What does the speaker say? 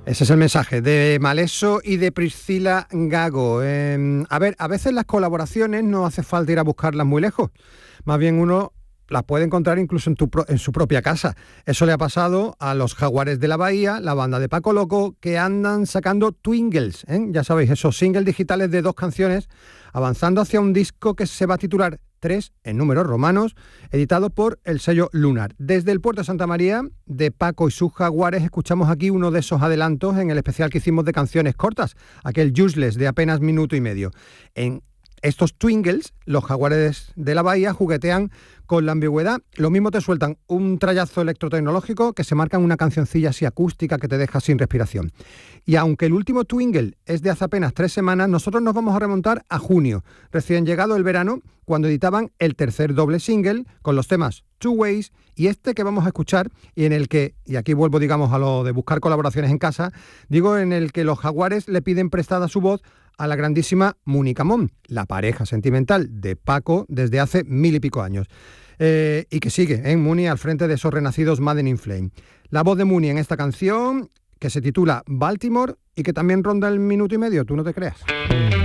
Ese es el mensaje de Maleso y de Priscila Gago. A veces las colaboraciones no hace falta ir a buscarlas muy lejos. Más bien uno las puede encontrar incluso en su propia casa. Eso le ha pasado a los Jaguares de la Bahía, la banda de Paco Loco, que andan sacando Twingles, ya sabéis, esos singles digitales de 2 canciones, avanzando hacia un disco que se va a titular 3 en números romanos, editado por el sello Lunar. Desde el puerto de Santa María, de Paco y sus Jaguares, escuchamos aquí uno de esos adelantos en el especial que hicimos de canciones cortas, aquel Useless de apenas minuto y medio. En estos Twingles, los Jaguares de la Bahía juguetean con la ambigüedad. Lo mismo te sueltan un trayazo electrotecnológico que se marcan una cancioncilla así acústica que te deja sin respiración. Y aunque el último Twingle es de hace apenas 3 semanas, nosotros nos vamos a remontar a junio, recién llegado el verano, cuando editaban el tercer doble single con los temas Two Ways y este que vamos a escuchar y en el que, y aquí vuelvo digamos a lo de buscar colaboraciones en casa, digo en el que los Jaguares le piden prestada su voz a la grandísima Muni Camón, la pareja sentimental de Paco desde hace 1000 y pico años. Y que sigue Muni al frente de esos renacidos Madden in Flame. La voz de Muni en esta canción que se titula Baltimore y que también ronda el minuto y medio, tú no te creas.